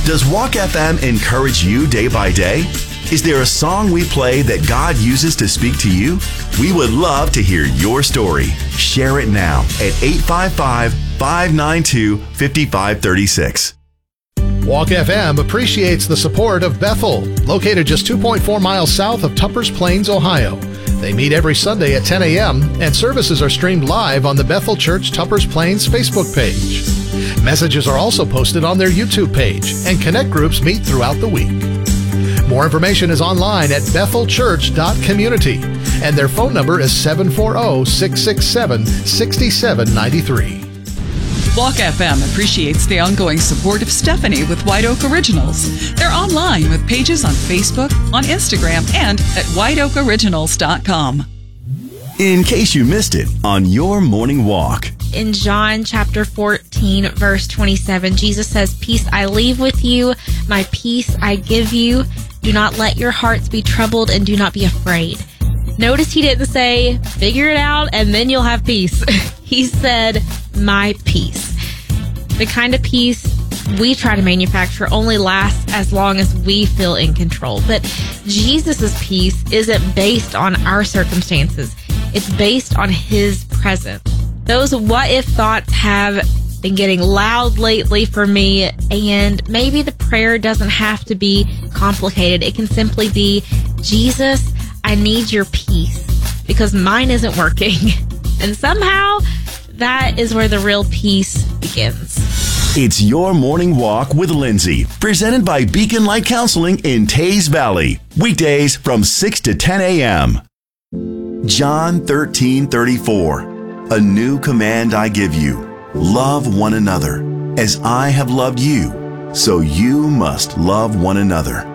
Does Walk FM encourage you day by day? Is there a song we play that God uses to speak to you? We would love to hear your story. Share it now at 855-592-5536. Walk FM appreciates the support of Bethel, located just 2.4 miles south of Tuppers Plains, Ohio. They meet every Sunday at 10 a.m., and services are streamed live on the Bethel Church Tuppers Plains Facebook page. Messages are also posted on their YouTube page, and connect groups meet throughout the week. More information is online at bethelchurch.community, and their phone number is 740-667-6793. Walk FM appreciates the ongoing support of Stephanie with White Oak Originals. They're online with pages on Facebook, on Instagram, and at whiteoakoriginals.com. In case you missed it on your morning walk. In John chapter 14, verse 27, Jesus says, "Peace I leave with you, my peace I give you. Do not let your hearts be troubled and do not be afraid." Notice he didn't say, "Figure it out and then you'll have peace." He said, "My peace." The kind of peace we try to manufacture only lasts as long as we feel in control. But Jesus' peace isn't based on our circumstances. It's based on his presence. Those what-if thoughts have been getting loud lately for me, and maybe the prayer doesn't have to be complicated. It can simply be, "Jesus, I need your peace because mine isn't working." And somehow, that is where the real peace begins. It's Your Morning Walk with Lindsay, presented by Beacon Light Counseling in Taze Valley. Weekdays from 6 to 10 a.m. John 13:34. A new command I give you. Love one another. As I have loved you, so you must love one another.